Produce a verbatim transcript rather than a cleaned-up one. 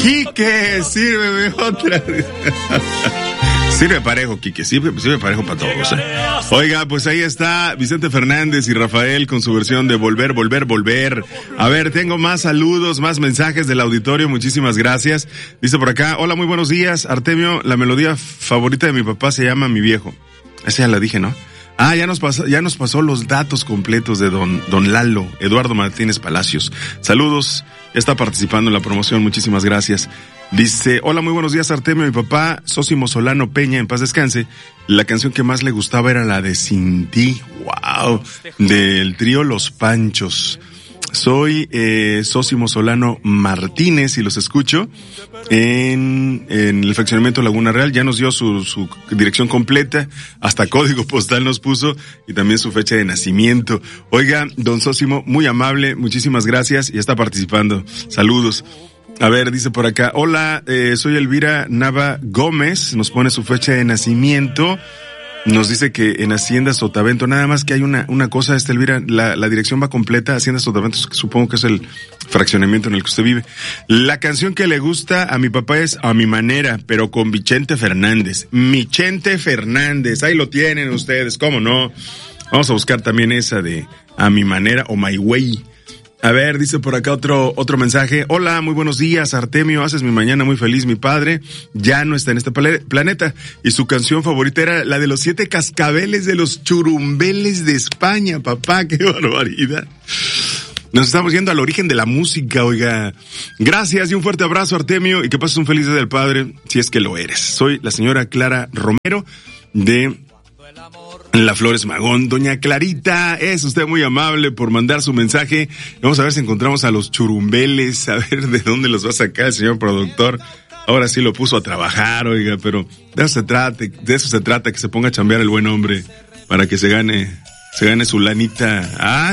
Quique, sírveme otra. Sirve parejo, Quique, sirve, sirve parejo para todos, ¿eh? Oiga, pues ahí está Vicente Fernández y Rafael con su versión de Volver, Volver, Volver. A ver, tengo más saludos, más mensajes del auditorio, muchísimas gracias. Dice por acá, hola, muy buenos días, Artemio, la melodía favorita de mi papá se llama Mi Viejo. Esa ya la dije, ¿no? Ah, ya nos pasó, ya nos pasó los datos completos de don, don Lalo, Eduardo Martínez Palacios. Saludos, ya está participando en la promoción, muchísimas gracias. Dice, hola, muy buenos días, Artemio, mi papá, Sósimo Solano Peña, en paz descanse. La canción que más le gustaba era la de Sin Ti, wow, del trío Los Panchos. Soy eh, Sósimo Solano Martínez y los escucho en, en el fraccionamiento Laguna Real. Ya nos dio su, su dirección completa, hasta código postal nos puso y también su fecha de nacimiento. Oiga, don Sósimo, muy amable, muchísimas gracias y está participando. Saludos. A ver, dice por acá, hola, eh, soy Elvira Nava Gómez, nos pone su fecha de nacimiento. Nos dice que en Hacienda Sotavento, nada más que hay una una cosa, esta Elvira, la, la dirección va completa, Hacienda Sotavento, supongo que es el fraccionamiento en el que usted vive. La canción que le gusta a mi papá es A Mi Manera, pero con Vicente Fernández. Vicente Fernández, ahí lo tienen ustedes, ¿cómo no? Vamos a buscar también esa de A Mi Manera o My Way. A ver, dice por acá otro otro mensaje. Hola, muy buenos días, Artemio, haces mi mañana muy feliz. Mi padre ya no está en este planeta y su canción favorita era la de los siete cascabeles de los churumbeles de España, papá, qué barbaridad. Nos estamos yendo al origen de la música, oiga. Gracias y un fuerte abrazo, Artemio, y que pases un feliz día del padre, si es que lo eres. Soy la señora Clara Romero de La Flores Magón. Doña Clarita, es usted muy amable por mandar su mensaje. Vamos a ver si encontramos a los churumbeles, a ver de dónde los va a sacar el señor productor. Ahora sí lo puso a trabajar, oiga, pero de eso se trata, de eso se trata, que se ponga a chambear el buen hombre para que se gane, se gane su lanita. Ah,